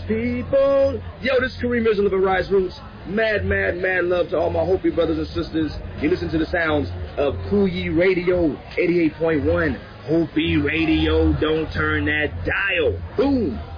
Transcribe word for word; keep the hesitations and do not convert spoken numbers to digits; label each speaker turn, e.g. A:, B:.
A: people. Yo, this is Kareem Mitchell of Arise Roots. Mad, mad, mad love to all my Hopi brothers and sisters. You listen to the sounds of Kuyi Radio, eighty-eight point one. Hopi Radio, don't turn that dial. Boom.